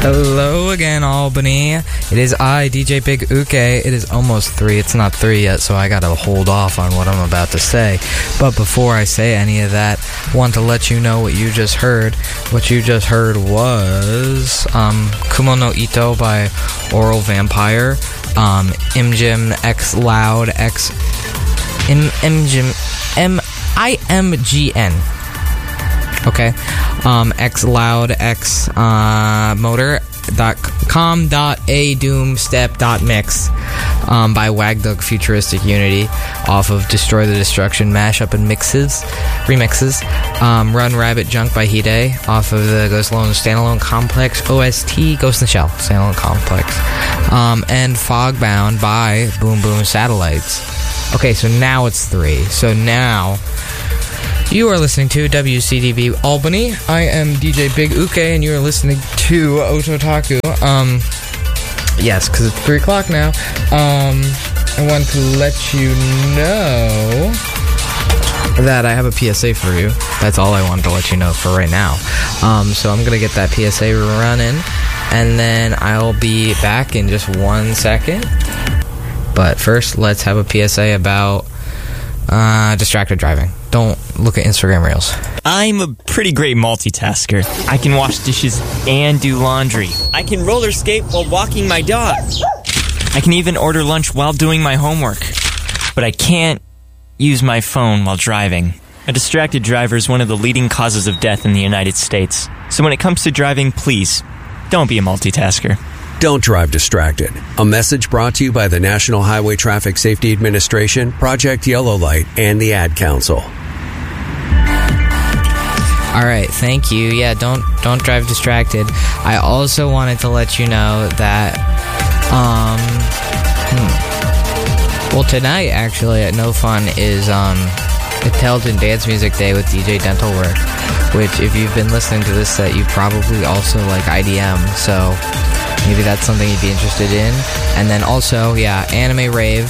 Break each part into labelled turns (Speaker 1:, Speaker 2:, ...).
Speaker 1: Hello again, Albany. It is I, DJ Big Uke. It is almost 3. It's not 3 yet, so I gotta hold off on what I'm about to say. But before I say any of that, I want to let you know what you just heard. What you just heard was Kumo no Ito by Oral Vampire, Imgym X Loud X Imgym MIMGN. Okay, X Loud X motor.com.adoomstep.mix by Wagdug Futuristic Unity off of Destroy the Destruction mashup and remixes. Run Rabbit Junk by Hide off of the Ghost Alone Standalone Complex OST Ghost in the Shell Standalone Complex. And Fogbound by Boom Boom Satellites. Okay, so now it's 3. So now you are listening to WCDB Albany. I am DJ Big Uke, and you are listening to Ototaku. Yes, because it's 3 o'clock now. I want to let you know that I have a PSA for you. That's all I wanted to let you know for right now. So I'm going to get that PSA running, and then I'll be back in just 1 second. But first, let's have a PSA about distracted driving. Don't look at Instagram Reels.
Speaker 2: I'm a pretty great multitasker. I can wash dishes and do laundry. I can roller skate while walking my dog. I can even order lunch while doing my homework. But I can't use my phone while driving. A distracted driver is one of the leading causes of death in the United States. So when it comes to driving, please, don't be a multitasker.
Speaker 3: Don't drive distracted. A message brought to you by the National Highway Traffic Safety Administration, Project Yellow Light, and the Ad Council.
Speaker 1: All right, thank you. Yeah, don't drive distracted. I also wanted to let you know that, well, tonight actually at No Fun is Intelligent Dance Music Day with DJ Dental Work, which if you've been listening to this set, you probably also like IDM. So maybe that's something you'd be interested in. And then also, yeah, Anime Rave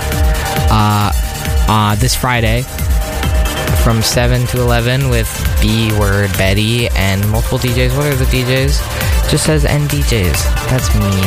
Speaker 1: this Friday from 7 to 11 with B-Word Betty and multiple DJs. What are the DJs? Just says NDJs. That's mean.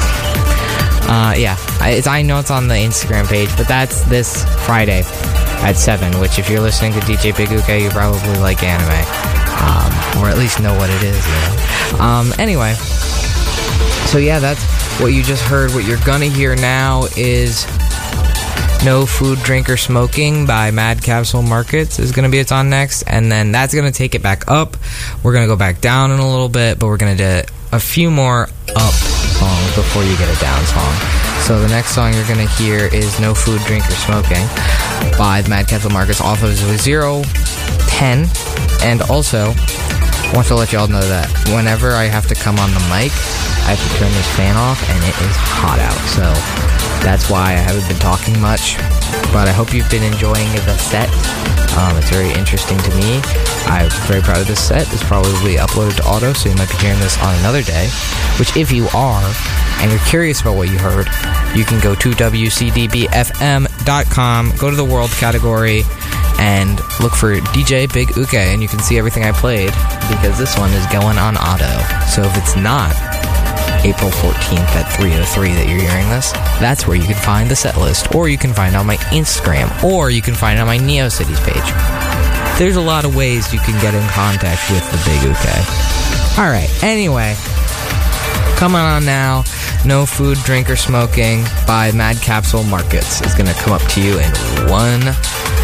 Speaker 1: Yeah, I know it's on the Instagram page, but that's this Friday at 7, which if you're listening to DJ Big Uke, you probably like anime. Or at least know what it is, you know. Anyway. So yeah, that's what you just heard. What you're gonna hear now is No Food, Drink, or Smoking by Mad Capsule Markets is gonna be it's on next, and then that's gonna take it back up. We're gonna go back down in a little bit, but we're gonna do a few more up songs before you get a down song. So the next song you're gonna hear is No Food, Drink, or Smoking by the Mad Capsule Markets off of 010, and also I want to let y'all know that whenever I have to come on the mic, I have to turn this fan off, and it is hot out, so that's why I haven't been talking much. But I hope you've been enjoying the set. It's very interesting to me. I'm very proud of this set. It's probably uploaded to auto, so you might be hearing this on another day. Which, if you are, and you're curious about what you heard, you can go to WCDBFM.com, go to the World category, and look for DJ Big Uke, and you can see everything I played, because this one is going on auto. So if it's not April 14th at 3:03 that you're hearing this, that's where you can find the set list, or you can find it on my Instagram, or you can find it on my NeoCities page. There's a lot of ways you can get in contact with the Big Uke. Alright, anyway, coming on now, No Food, Drink, or Smoking by Mad Capsule Markets is going to come up to you in 1